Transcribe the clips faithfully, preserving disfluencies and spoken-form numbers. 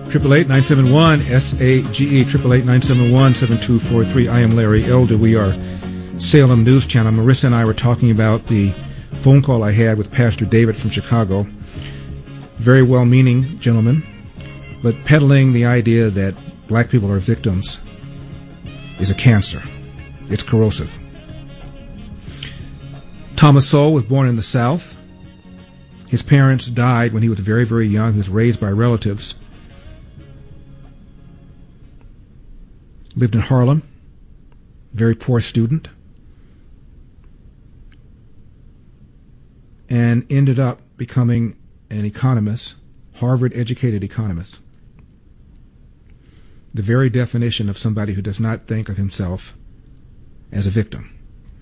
triple eight nine seven one S A G E, triple eight nine seven one seven two four three. I am Larry Elder. We are Salem News Channel. Marissa and I were talking about the phone call I had with Pastor David from Chicago. Very well-meaning gentleman, but peddling the idea that black people are victims is a cancer. It's corrosive. Thomas Sowell was born in the South. His parents died when he was very, very young. He was raised by relatives. Lived in Harlem. Very poor student. And ended up becoming an economist, Harvard-educated economist. The very definition of somebody who does not think of himself as a victim.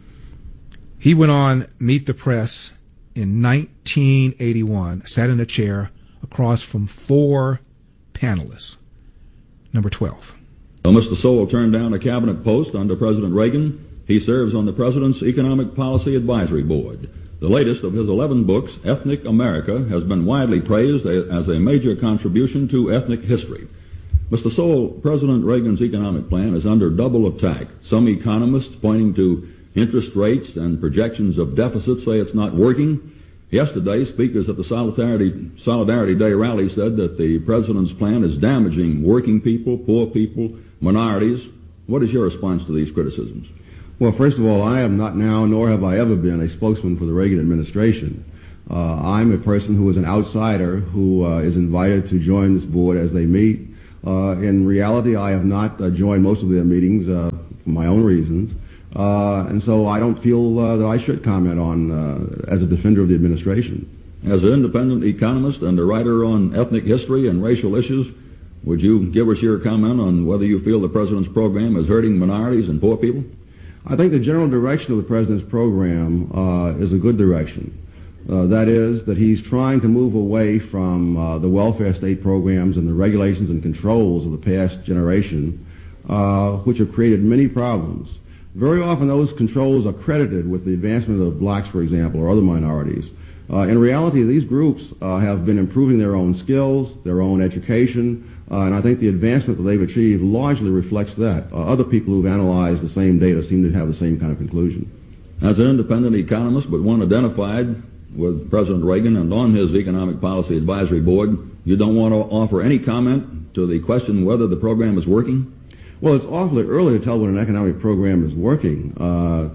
He went on Meet the Press in nineteen eighty-one, sat in a chair across from four panelists. Number twelve. Well, Mister Sowell turned down a cabinet post under President Reagan. He serves on the President's Economic Policy Advisory Board. The latest of his eleven books, Ethnic America, has been widely praised as a major contribution to ethnic history. Mister Sowell, President Reagan's economic plan is under double attack. Some economists pointing to interest rates and projections of deficits say it's not working. Yesterday, speakers at the Solidarity, Solidarity Day rally said that the President's plan is damaging working people, poor people, minorities. What is your response to these criticisms? Well, first of all, I am not now, nor have I ever been, a spokesman for the Reagan administration. Uh, I'm a person who is an outsider who uh, is invited to join this board as they meet. Uh, in reality, I have not uh, joined most of their meetings uh, for my own reasons. Uh, and so I don't feel uh, that I should comment on, uh, as a defender of the administration. As an independent economist and a writer on ethnic history and racial issues, would you give us your comment on whether you feel the President's program is hurting minorities and poor people? I think the general direction of the President's program uh, is a good direction. Uh, that is, that he's trying to move away from uh, the welfare state programs and the regulations and controls of the past generation, uh, which have created many problems. Very often those controls are credited with the advancement of blacks, for example, or other minorities. Uh, in reality, these groups uh, have been improving their own skills, their own education, uh, and I think the advancement that they've achieved largely reflects that. Uh, other people who've analyzed the same data seem to have the same kind of conclusion. As an independent economist, but one identified with President Reagan and on his Economic Policy Advisory Board, you don't want to offer any comment to the question whether the program is working? Well, it's awfully early to tell when an economic program is working. Uh,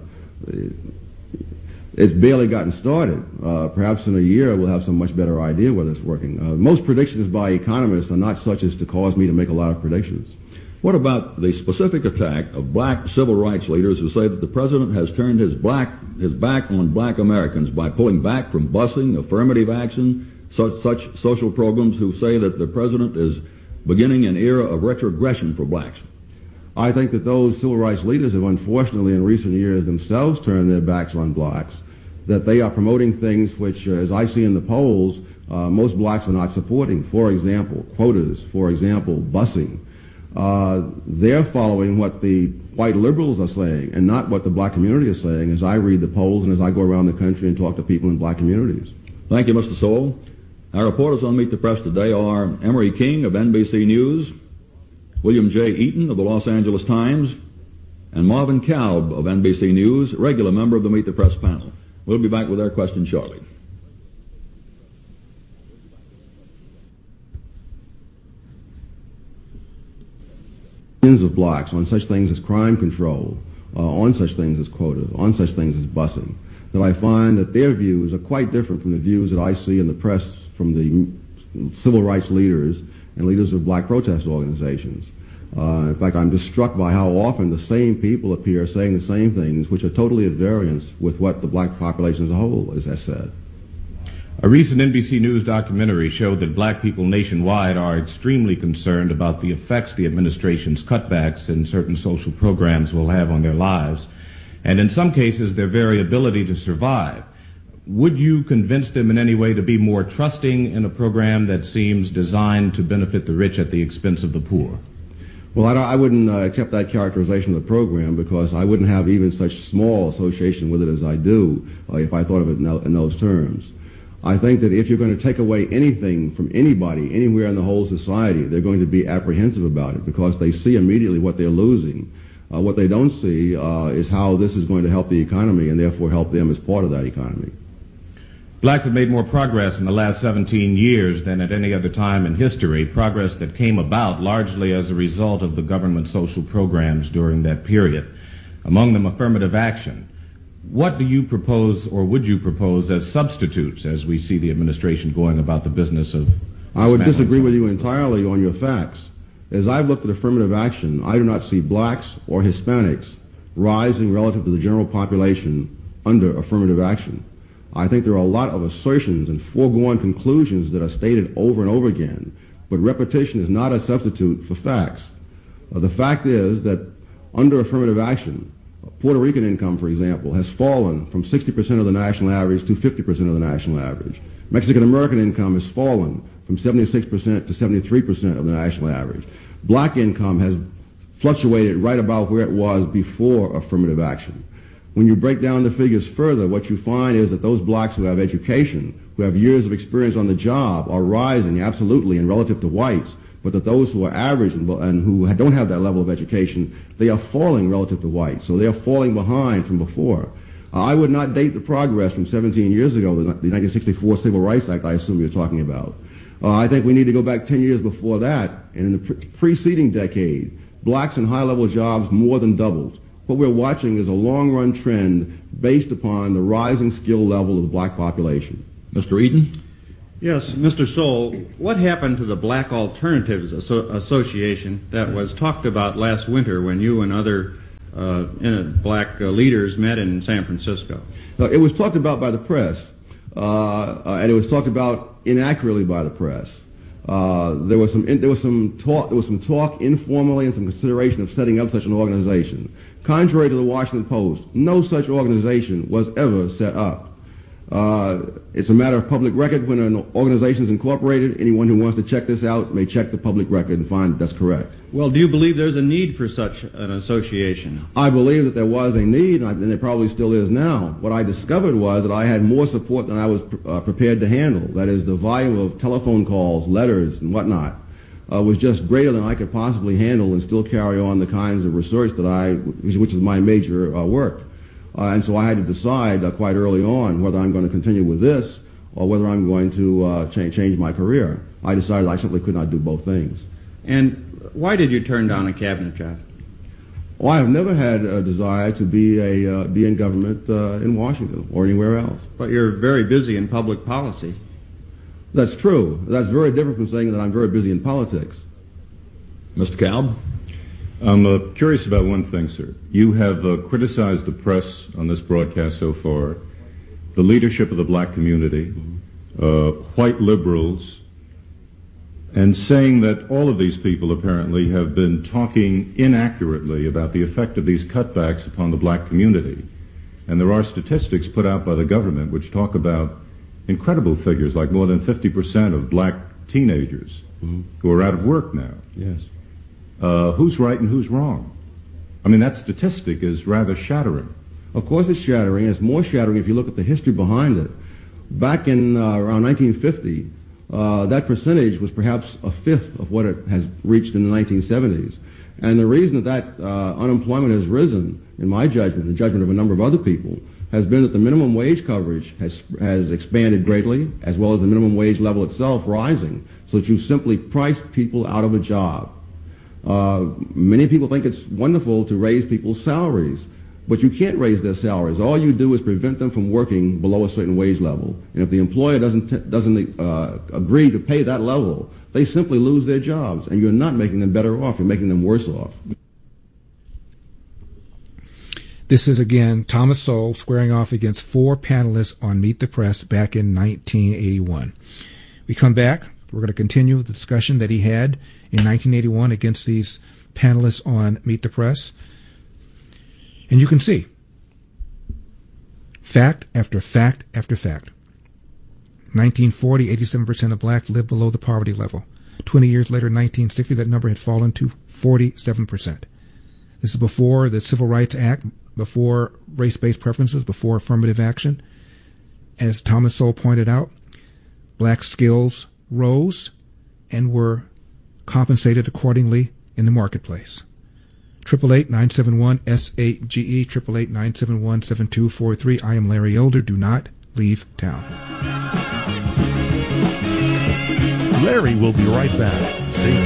it's barely gotten started. Uh, perhaps in a year we'll have some much better idea whether it's working. Uh, most predictions by economists are not such as to cause me to make a lot of predictions. What about the specific attack of black civil rights leaders who say that the President has turned his black his back on black Americans by pulling back from busing, affirmative action, such, such social programs, who say that the President is beginning an era of retrogression for blacks? I think that those civil rights leaders have unfortunately in recent years themselves turned their backs on blacks, that they are promoting things which, uh, as I see in the polls, uh, most blacks are not supporting. For example, quotas, for example, busing. Uh, they're following what the white liberals are saying and not what the black community is saying as I read the polls and as I go around the country and talk to people in black communities. Thank you, Mister Sowell. Our reporters on Meet the Press today are Emery King of N B C News, William J. Eaton of the Los Angeles Times, and Marvin Kalb of N B C News, regular member of the Meet the Press panel. We'll be back with their questions shortly. Of blacks on such things as crime control, uh, on such things as quotas, on such things as busing, that I find that their views are quite different from the views that I see in the press from the civil rights leaders and leaders of black protest organizations. Uh, in fact, I'm just struck by how often the same people appear saying the same things, which are totally at variance with what the black population as a whole has said. A recent N B C News documentary showed that black people nationwide are extremely concerned about the effects the administration's cutbacks in certain social programs will have on their lives, and in some cases their very ability to survive. Would you convince them in any way to be more trusting in a program that seems designed to benefit the rich at the expense of the poor? Well, I, I wouldn't uh, accept that characterization of the program because I wouldn't have even such small association with it as I do uh, if I thought of it in, in those terms. I think that if you're going to take away anything from anybody, anywhere in the whole society, they're going to be apprehensive about it because they see immediately what they're losing. Uh, what they don't see uh, is how this is going to help the economy and therefore help them as part of that economy. Blacks have made more progress in the last seventeen years than at any other time in history, progress that came about largely as a result of the government social programs during that period, among them affirmative action. What do you propose, or would you propose, as substitutes as we see the administration going about the business of... I would disagree with you entirely on your facts. As I've looked at affirmative action, I do not see blacks or Hispanics rising relative to the general population under affirmative action. I think there are a lot of assertions and foregone conclusions that are stated over and over again, but repetition is not a substitute for facts. Uh, the fact is that under affirmative action, Puerto Rican income, for example, has fallen from sixty percent of the national average to fifty percent of the national average. Mexican American income has fallen from seventy-six percent to seventy-three percent of the national average. Black income has fluctuated right about where it was before affirmative action. When you break down the figures further, what you find is that those blacks who have education, who have years of experience on the job, are rising absolutely in relative to whites, but that those who are average and, and who don't have that level of education, they are falling relative to whites. So they are falling behind from before. Uh, I would not date the progress from seventeen years ago, the, the nineteen sixty-four Civil Rights Act I assume you're talking about. Uh, I think we need to go back ten years before that, and in the pre- preceding decade, blacks in high-level jobs more than doubled. What we're watching is a long-run trend based upon the rising skill level of the black population. Mister Eden? Yes, Mister Soule, what happened to the Black Alternatives Asso- Association that was talked about last winter when you and other uh, black uh, leaders met in San Francisco? Uh, it was talked about by the press, uh, uh, and it was talked about inaccurately by the press. Uh, there was some in, there was some talk there was some talk informally and some consideration of setting up such an organization. Contrary to the Washington Post, no such organization was ever set up. Uh, it's a matter of public record when an organization is incorporated. Anyone who wants to check this out may check the public record and find that's correct. Well, do you believe there's a need for such an association? I believe that there was a need, and, I, and there probably still is now. What I discovered was that I had more support than I was uh, prepared to handle. That is, the volume of telephone calls, letters, and whatnot uh, was just greater than I could possibly handle and still carry on the kinds of research that I, which is my major uh, work. Uh, and so I had to decide uh, quite early on whether I'm going to continue with this or whether I'm going to uh, cha- change my career. I decided I simply could not do both things. And why did you turn down a cabinet job? Well, I have never had a desire to be a uh, be in government uh, in Washington or anywhere else. But you're very busy in public policy. That's true. That's very different from saying that I'm very busy in politics. Mister Kalb? I'm uh, curious about one thing, sir. You have uh, criticized the press on this broadcast so far, the leadership of the black community, uh, white liberals, and saying that all of these people apparently have been talking inaccurately about the effect of these cutbacks upon the black community. And there are statistics put out by the government which talk about incredible figures, like more than fifty percent of black teenagers mm-hmm. who are out of work now. Yes. Uh, who's right and who's wrong? I mean, that statistic is rather shattering. Of course it's shattering. It's more shattering if you look at the history behind it. Back in uh, around nineteen fifty, uh, that percentage was perhaps a fifth of what it has reached in the nineteen seventies. And the reason that that uh, unemployment has risen, in my judgment, the judgment of a number of other people, has been that the minimum wage coverage has has expanded greatly, as well as the minimum wage level itself rising, so that you've simply priced people out of a job. Uh, many people think it's wonderful to raise people's salaries, but you can't raise their salaries. All you do is prevent them from working below a certain wage level. And if the employer doesn't t- doesn't uh, agree to pay that level, they simply lose their jobs, and you're not making them better off. You're making them worse off. This is, again, Thomas Sowell squaring off against four panelists on Meet the Press back in nineteen eighty-one. We come back. We're going to continue the discussion that he had in nineteen eighty-one against these panelists on Meet the Press. And you can see fact after fact after fact. nineteen forty, eighty-seven percent of blacks lived below the poverty level. twenty years later, nineteen sixty, that number had fallen to forty-seven percent. This is before the Civil Rights Act, before race-based preferences, before affirmative action. As Thomas Sowell pointed out, black skills rose and were compensated accordingly in the marketplace. Triple eight nine seven one S eight G E, triple eight nine seven one seven two four three. I am Larry Elder. Do not leave town. Larry will be right back.